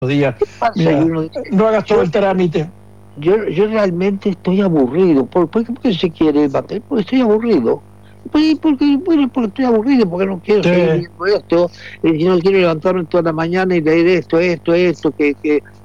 días. ¿Qué pasa? Mira, Y uno dice, no hagas todo el trámite. yo realmente estoy aburrido. ¿Por qué se quiere el papel? Porque estoy aburrido. Porque estoy aburrido, porque no quiero seguir Sí. viendo esto, no quiero levantarme toda la mañana y leer esto, que